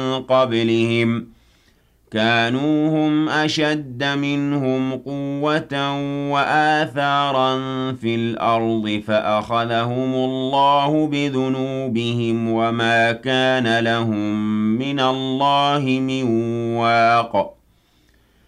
قبلهم كانوا هم أشد منهم قوة وآثارا في الأرض فأخذهم الله بذنوبهم وما كان لهم من الله من واق